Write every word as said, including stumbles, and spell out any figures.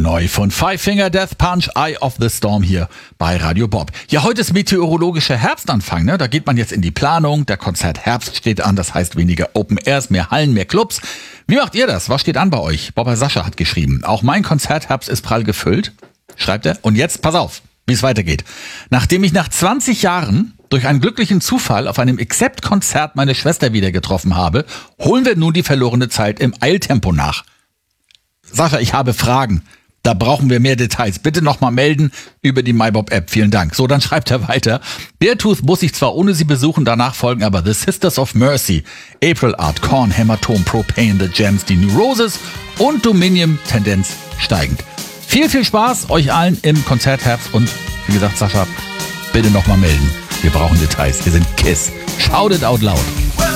neu von Five Finger Death Punch, Eye of the Storm hier bei Radio Bob. Ja, heute ist meteorologischer Herbstanfang, ne? Da geht man jetzt in die Planung, der Konzert Herbst steht an, das heißt weniger Open Airs, mehr Hallen, mehr Clubs. Wie macht ihr das? Was steht an bei euch? Bobber Sascha hat geschrieben, auch mein Konzertherbst ist prall gefüllt, schreibt er. Und jetzt, pass auf, wie es weitergeht. Nachdem ich nach zwanzig Jahren durch einen glücklichen Zufall auf einem Accept-Konzert meine Schwester wieder getroffen habe, holen wir nun die verlorene Zeit im Eiltempo nach. Sascha, ich habe Fragen. Da brauchen wir mehr Details. Bitte nochmal melden über die MyBob-App. Vielen Dank. So, dann schreibt er weiter. Beartooth muss ich zwar ohne sie besuchen, danach folgen aber The Sisters of Mercy, April Art, Korn, Hämatom, Propane, The Gems, die New Roses und Dominion, Tendenz steigend. Viel, viel Spaß euch allen im Konzertherbst und wie gesagt, Sascha, bitte nochmal melden. Wir brauchen Details. Wir sind KISS. Shout it out loud.